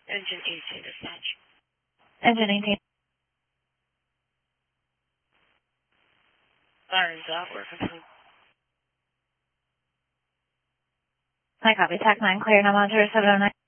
Engine 18 dispatch. Engine 18. Sirens out, we're confirmed. Hi, copy. TAC 9, clear, no monitor 709.